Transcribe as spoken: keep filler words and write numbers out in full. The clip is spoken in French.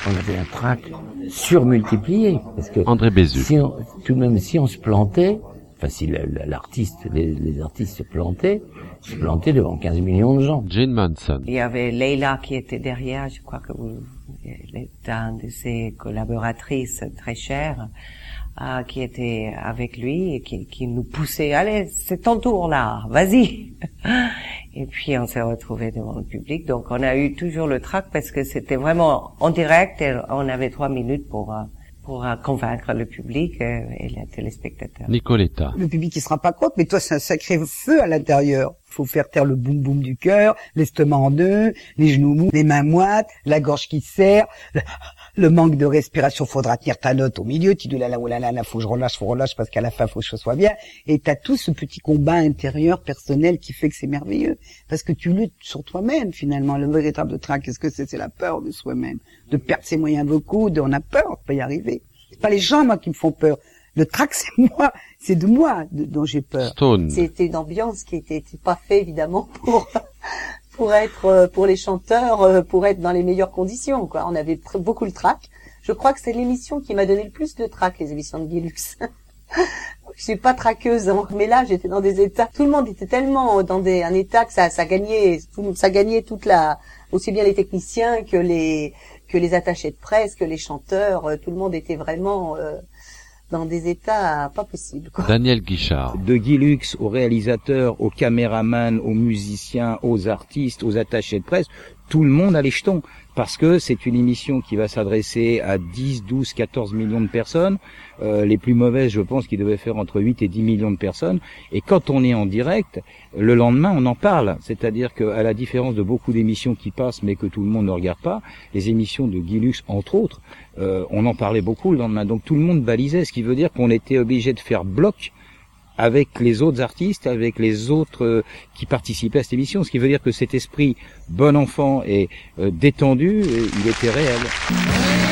on avait un trac surmultiplié. Parce que André Bézu. Si on, tout de même, si on se plantait, enfin si l'artiste, les, les artistes se plantaient, se plantaient devant quinze millions de gens. Jane Manson. Il y avait Leila qui était derrière, je crois que vous, elle est une de ses collaboratrices très chères, euh, qui était avec lui et qui, qui nous poussait, allez, c'est ton tour là, vas-y. Et puis on s'est retrouvés devant le public, donc on a eu toujours le trac parce que c'était vraiment en direct et on avait trois minutes pour euh, pour euh, convaincre le public euh, et les téléspectateurs. Nicoletta. Le public il se rend pas compte, mais toi c'est un sacré feu à l'intérieur. Faut faire taire le boum boum du cœur, l'estomac en deux, les genoux mous, les mains moites, la gorge qui serre, le, le manque de respiration. Faudra tenir ta note au milieu. Tu dis là là là là là, faut que je relâche, faut que je relâche parce qu'à la fin faut que je sois bien. Et t'as tout ce petit combat intérieur personnel qui fait que c'est merveilleux parce que tu luttes sur toi-même finalement. Le véritable trac, qu'est-ce que c'est? C'est la peur de soi-même, de perdre ses moyens vocaux. De, on a peur de pas y arriver. C'est pas les gens moi qui me font peur. Le trac, c'est moi, c'est de moi de, dont j'ai peur. Stone. C'était une ambiance qui était, était pas faite évidemment pour pour être pour les chanteurs, pour être dans les meilleures conditions. Quoi, on avait beaucoup le trac. Je crois que c'est l'émission qui m'a donné le plus de trac, les émissions de Guy Lux. Je suis pas traqueuse, hein, mais là j'étais dans des états. Tout le monde était tellement dans des un état que ça ça gagnait, ça gagnait toute la, aussi bien les techniciens que les que les attachés de presse, que les chanteurs. Tout le monde était vraiment euh, dans des états pas possibles, quoi. Daniel Guichard. De Guy Lux aux réalisateurs, aux caméramans, aux musiciens, aux artistes, aux attachés de presse, tout le monde a les jetons. Parce que c'est une émission qui va s'adresser à dix, douze, quatorze millions de personnes. Euh, les plus mauvaises, je pense, qui devaient faire entre huit et dix millions de personnes. Et quand on est en direct, le lendemain, on en parle. C'est-à-dire qu'à la différence de beaucoup d'émissions qui passent, mais que tout le monde ne regarde pas, les émissions de Guy Lux, entre autres, euh, on en parlait beaucoup le lendemain. Donc tout le monde balisait, ce qui veut dire qu'on était obligé de faire bloc avec les autres artistes, avec les autres euh, qui participaient à cette émission, ce qui veut dire que cet esprit bon enfant et euh, détendu, euh, il était réel.